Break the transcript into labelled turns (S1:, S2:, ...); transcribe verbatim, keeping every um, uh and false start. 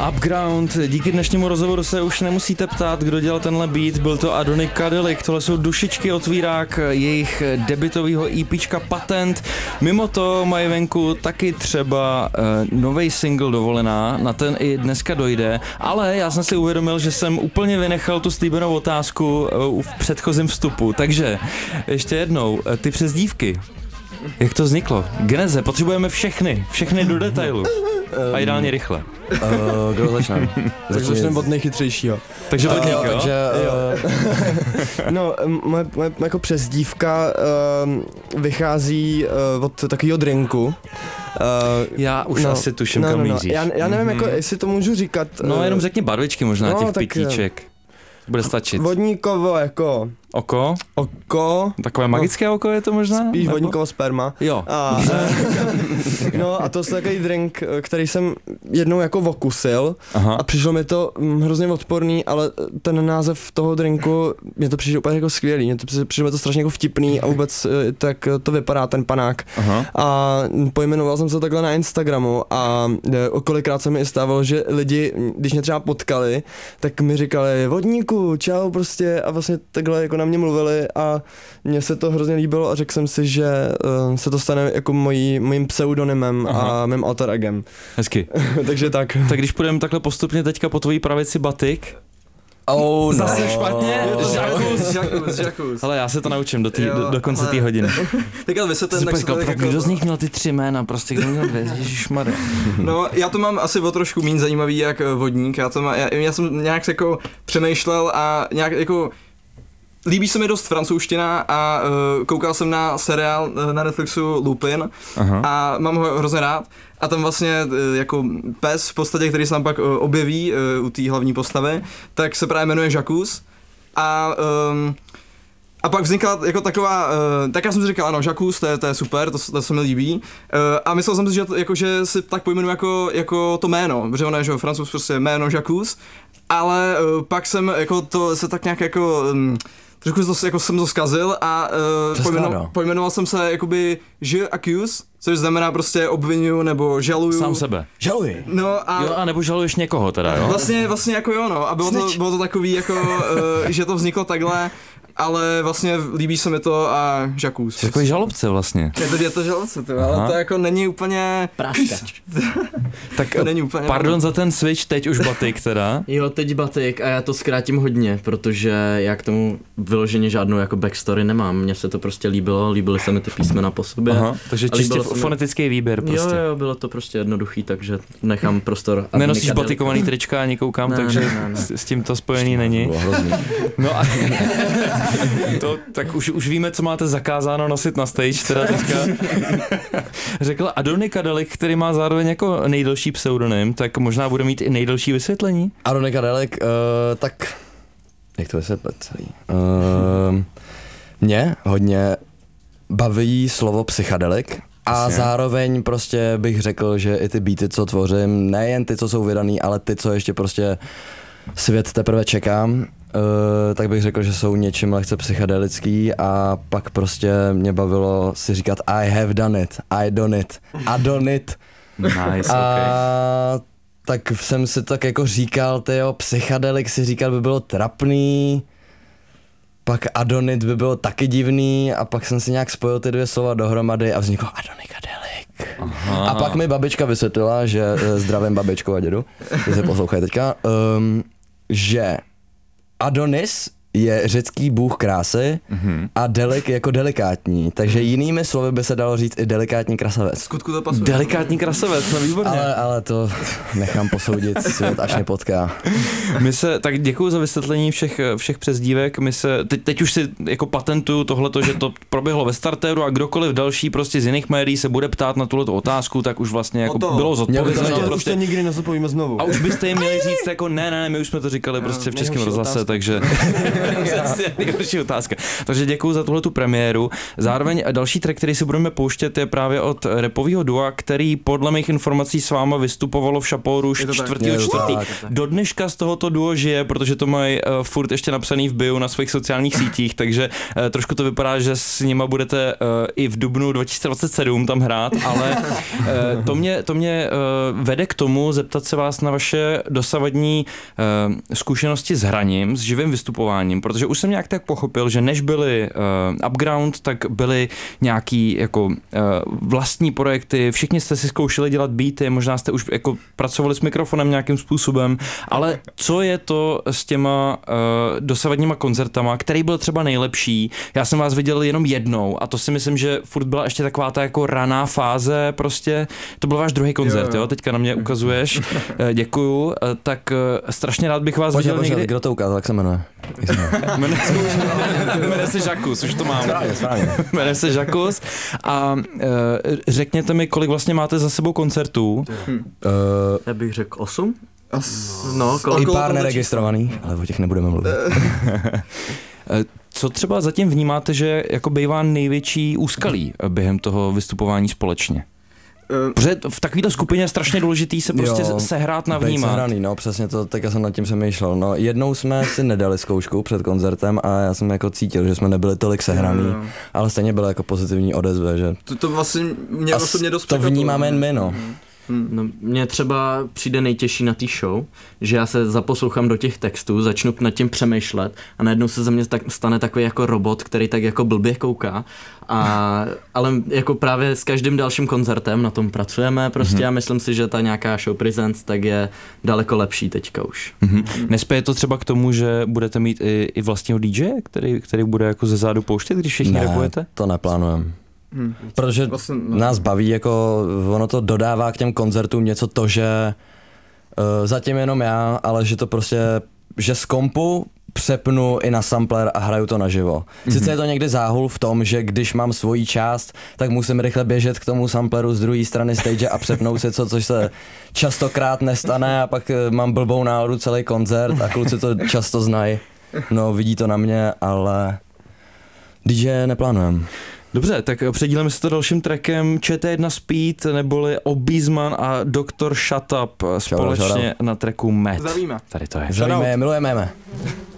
S1: Upground, díky dnešnímu rozhovoru se už nemusíte ptát, kdo dělal tenhle beat, byl to Adonikadelic, tohle jsou Dušičky otvírák jejich debutového EPčka Patent. Mimo to mají venku taky třeba uh, novej single Dovolená, na ten i dneska dojde, ale já jsem si uvědomil, že jsem úplně vynechal tu slíbenou otázku uh, v předchozím vstupu, takže ještě jednou, uh, ty přezdívky. Jak to vzniklo? Geneze, potřebujeme všechny, všechny do detailu. A ideálně rychle.
S2: Uh, kdo začne?
S3: Tak začneme od nejchytřejšího.
S1: Takže uh, jo,
S2: takže, uh,
S3: no, moje, moje jako přezdívka uh, vychází uh, od takového drinku. Uh,
S1: já už
S3: no,
S1: asi tuším,
S3: no,
S1: kam
S3: no, no.
S1: míříš.
S3: Já, já nevím, mm-hmm. jako, jestli to můžu říkat.
S1: No, jenom řekni barvičky možná
S3: no,
S1: těch
S3: tak,
S1: pitíček. Bude stačit.
S3: Vodníkovo jako...
S1: Oko?
S3: Oko.
S1: Takové magické oko je to možná?
S3: Spíš
S1: nebo?
S3: vodníkovo sperma.
S1: Jo.
S3: A, no a to je takový drink, který jsem jednou jako okusil. Aha. A přišlo mi to hrozně odporný, ale ten název toho drinku, mě to přišlo úplně jako skvělý, mě to přišlo mi to strašně jako vtipný a vůbec tak to vypadá ten panák. Aha. A pojmenoval jsem se takhle na Instagramu a kolikrát se mi i stávalo, že lidi, když mě třeba potkali, tak mi říkali vodníku, čau prostě a vlastně takhle jako na mě mluvili a mně se to hrozně líbilo a řekl jsem si, že uh, se to stane jako mojí, mojím pseudonymem. Aha. A mým alter egem.
S1: Hezky.
S3: Takže tak.
S1: Tak když půjdeme takhle postupně teďka po tvojí pravici batik.
S2: Oh, no.
S1: Zase špatně?
S4: Žakus, žakus, žakus.
S1: Ale já se to naučím do, tý, do, do konce té hodiny.
S4: Tak ale vysvětlím, tak se to tak jako...
S1: Kdo z nich měl ty tři jména, prostě kdo měl dvě, ježišmarja.
S4: No, já to mám asi o trošku méně zajímavý jak vodník, já to má, já, já jsem nějak jako přemýšlel a nějak jako líbí se mi dost francouzština a uh, koukal jsem na seriál uh, na Netflixu Lupin. Aha. A mám ho hrozně rád. A tam vlastně uh, jako pes v podstatě, který se tam pak uh, objeví uh, u té hlavní postavy, tak se právě jmenuje Jacques. A um, A pak vznikla jako taková, uh, tak já jsem si říkal, ano, Jacques, to je, to je super, to, to se mi líbí. Uh, a myslel jsem si, že, jako, že si tak pojmenuji jako, jako to jméno, protože ono je, že Francouz prostě jméno Jacques, ale uh, pak jsem jako to se tak nějak jako... Um, trošku to, jako jsem to zkazil a uh, pojmenoval, pojmenoval jsem se jakoby je accuse, což znamená prostě obvinuju nebo žaluju.
S1: Sám sebe.
S2: Žaluji.
S4: No a...
S1: Jo, a nebo žaluješ někoho teda, jo?
S4: Vlastně, vlastně jako jo, no. A bylo to, bylo to takový jako, uh, že to vzniklo takhle, ale vlastně líbí se mi to a Jacques.
S1: Jsi takový žalobce vlastně.
S4: Je to, je to žalobce, to, ale to jako není úplně...
S5: Práskač.
S1: Tak
S4: to není úplně...
S1: pardon za ten switch, teď už batik teda.
S5: Jo, teď batik a já to zkrátím hodně, protože já k tomu vyloženě žádnou jako backstory nemám. Mně se to prostě líbilo, líbily se mi ty písmena po sobě.
S1: Aha, takže čistě fonetický mi... výběr prostě.
S5: Jo, jo, bylo to prostě jednoduchý, takže nechám prostor.
S1: Nenosíš batikovaný trička, ani koukám, ne, takže ne, ne, ne. S, s tím to spojení není. No a to, tak už, už víme, co máte zakázáno nosit na stage, teda teďka. Řekl Adonikadelic, který má zároveň jako nejdelší pseudonym, tak možná bude mít i nejdelší vysvětlení.
S2: Adonikadelic, uh, tak jak to vysvětlit celý? Uh, mě hodně baví slovo psychadelik a Jasně. zároveň prostě bych řekl, že i ty beaty, co tvořím, nejen ty, co jsou vydaný, ale ty, co ještě prostě svět teprve čekám, Uh, tak bych řekl, že jsou něčím lehce psychedelický a pak prostě mě bavilo si říkat I have done it, I done it, I done it.
S1: Nice,
S2: a
S1: okay.
S2: Tak jsem si tak jako říkal, tyjo, psychedelik si říkal by bylo trapný, pak Adonit by bylo taky divný a pak jsem si nějak spojil ty dvě slova dohromady a vzniklo Adonikadelic. Aha. A pak mi babička vysvětlila, že zdravím babičku a dědu, že se poslouchají teďka, um, že Adonis je řecký bůh krásy mm-hmm. a delik jako delikátní, takže jinými slovy by se dalo říct i delikátní krasavec.
S4: Skutku to pasuje.
S1: Delikátní krasavec, no výborně.
S2: Ale, ale to nechám posoudit svět, až mě potká.
S1: My se, tak děkuju za vysvětlení všech, všech přezdívek, my se, teď, teď už si jako patentuju tohleto, že to proběhlo ve startéru a kdokoliv další prostě z jiných médií se bude ptát na tuhleto otázku, tak už vlastně jako no bylo zodpovězeno.
S3: Prostě. Už to nikdy nezodpovíme znovu.
S1: A už byste jim měli říct jako ne, ne, ne, my už jsme to říkali prostě v Českém rozhlase, takže... Nejhorší otázka. Takže děkuji za tuhletu premiéru. Zároveň další track, který si budeme pouštět, je právě od rapového dua, který podle mých informací s váma vystupovalo v Šaporu už čtvrtýho čtvrtý. Do dneška z tohoto duo žije, protože to mají uh, furt ještě napsaný v bio na svých sociálních sítích, takže uh, trošku to vypadá, že s nima budete uh, i v dubnu dva tisíce dvacet sedm tam hrát, ale uh, to mě, to mě uh, vede k tomu zeptat se vás na vaše dosavadní uh, zkušenosti s hraním, s živým vystupováním, protože už jsem nějak tak pochopil, že než byly uh, Upground, tak byly nějaký jako uh, vlastní projekty, všichni jste si zkoušeli dělat beaty, možná jste už jako pracovali s mikrofonem nějakým způsobem, ale co je to s těma uh, dosavadníma koncertama, který byl třeba nejlepší? Já jsem vás viděl jenom jednou a to si myslím, že furt byla ještě taková ta jako raná fáze, prostě to byl váš druhý koncert, jo, jo? Teďka na mě ukazuješ, uh, děkuju, uh, tak uh, strašně rád bych vás
S2: Počkej,
S1: viděl
S2: počkej,
S1: někdy.
S2: kdo to ukázal, jak se jmenuje?
S1: Jmenuje se, jmenuje se Žakus, už to mám.
S2: Správně, správně.
S1: Jmenuje se Žakus a uh, řekněte mi, kolik vlastně máte za sebou koncertů?
S2: Uh,
S5: Já bych řekl osm?
S4: As...
S5: No,
S2: I
S5: kolik?
S2: pár neregistrovaných, ale o těch nebudeme mluvit.
S1: Co třeba zatím vnímáte, že jako bývá největší úskalí během toho vystupování společně? Protože v takovéto skupině je strašně důležitý se prostě
S2: Jo,
S1: sehrát na
S2: Být
S1: vnímat.
S2: sehraný, no přesně to, tak já jsem nad tím přemýšlel. No jednou jsme si nedali zkoušku před koncertem a já jsem jako cítil, že jsme nebyli tolik sehraný,
S4: Jo, jo.
S2: ale stejně byla jako pozitivní odezva, že
S4: To, to vlastně mě
S2: a
S4: osobně dost
S2: to
S4: překvapilo.
S2: vnímáme jen my, no.
S5: No, mně třeba přijde nejtěžší na té show, že já se zaposlouchám do těch textů, začnu nad tím přemýšlet a najednou se ze mě tak, stane takový jako robot, který tak jako blbě kouká. A, ale jako právě s každým dalším koncertem na tom pracujeme prostě mm-hmm. a myslím si, že ta nějaká show presence tak je daleko lepší teďka už.
S1: Mm-hmm. Nespěje to třeba k tomu, že budete mít i, i vlastního dý džeje, který, který bude jako ze zádu pouštět, když všichni
S2: Ne,
S1: rapujete?
S2: to neplánujeme.
S4: Hmm.
S2: Protože
S4: Vlastně, no.
S2: nás baví, jako ono to dodává k těm koncertům něco to, že uh, zatím jenom já, ale že to prostě, že z kompu přepnu i na sampler a hraju to naživo. Sice je to někdy záhul v tom, že když mám svoji část, tak musím rychle běžet k tomu sampleru z druhé strany stage a přepnout si co, což se častokrát nestane a pak uh, mám blbou náladu celý koncert a kluci to často znají. No, vidí to na mě, ale dý džej neplánujeme.
S1: Dobře, tak předíleme se to dalším trackem Č T jedna Speed, neboli Obízman a doktor Shut Up společně
S2: shoutout.
S1: na tracku Met.
S4: Zdravíme.
S1: Tady to je.
S2: Zdravíme je, milujeme je.